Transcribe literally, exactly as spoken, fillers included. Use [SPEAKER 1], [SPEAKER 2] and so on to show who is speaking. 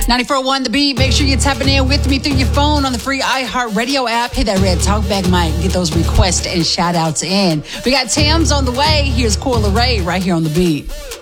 [SPEAKER 1] ninety-four point one The Beat. Make sure you're tapping in with me through your phone on the free iHeartRadio app. Hit that red talkback mic and get those requests and shout outs in. We got Tams on the way. Here's Coi Leray right here on The Beat.